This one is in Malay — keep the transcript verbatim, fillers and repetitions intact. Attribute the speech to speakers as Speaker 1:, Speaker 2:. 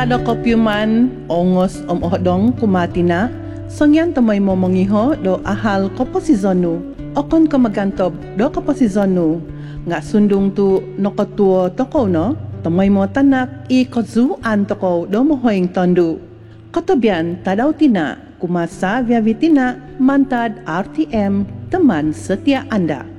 Speaker 1: Ada kopiuman ongos om ohdong kumatina songyan tamay mo mangiho do ahal koposizonu okon ko magantob do koposizonu nga sundung tu nokotuo toko no tamay mo tanak i kozu an toko do mohoing tondu kotobian tadaw tina kumasa via vitina mantad R T M teman setia Anda.